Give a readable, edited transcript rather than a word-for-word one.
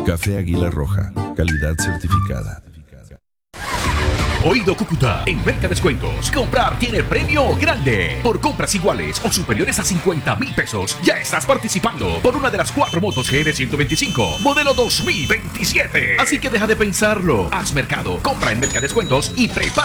Café Águila Roja, calidad certificada. Oído Cúcuta, en Mercadescuentos, comprar tiene premio grande. Por compras iguales o superiores a 50,000 pesos, ya estás participando por una de las 4 motos GR125, modelo 2027. Así que deja de pensarlo, haz mercado, compra en Mercadescuentos y prepara